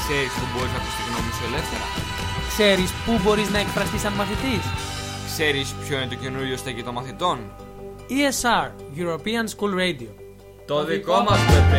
Ξέρεις που μπορείς να πεις τη γνώμη σου ελεύθερα? Ξέρεις πού μπορείς να εκφραστείς σαν μαθητής? Ξέρεις ποιο είναι το καινούριο στέκι των μαθητών? ESR, European School Radio. Το δικό μας